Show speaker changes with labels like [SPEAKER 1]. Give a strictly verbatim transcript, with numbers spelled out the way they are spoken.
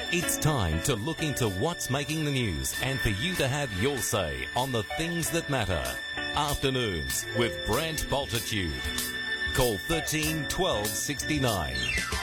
[SPEAKER 1] It's time to look into what's making the news and for you to have your say on the things that matter. Afternoons with Brant Bultitude. Call thirteen twelve sixty-nine.